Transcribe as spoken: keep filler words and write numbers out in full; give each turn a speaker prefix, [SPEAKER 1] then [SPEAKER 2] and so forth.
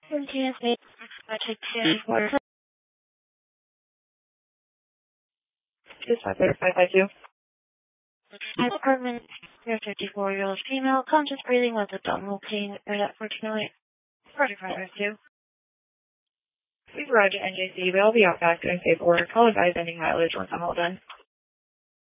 [SPEAKER 1] Continuous made magic two four.
[SPEAKER 2] Two five five five five two.
[SPEAKER 1] Apartment, you're a fifty-four-year-old female, conscious breathing with abdominal pain, and unfortunately, forty-five five two.
[SPEAKER 2] We've arrived at N J C, but I'll be out back doing paperwork. I'll advise any mileage once I'm all done.